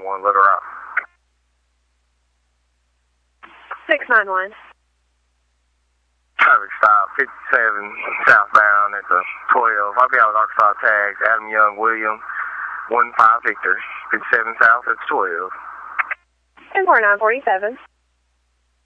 691, Little Rock. 691. Traffic stop, 57 southbound at the 12. I'll be out with Arkansas tags, Adam Young, William, 15 Victor, 57 south at 12. 10-4947.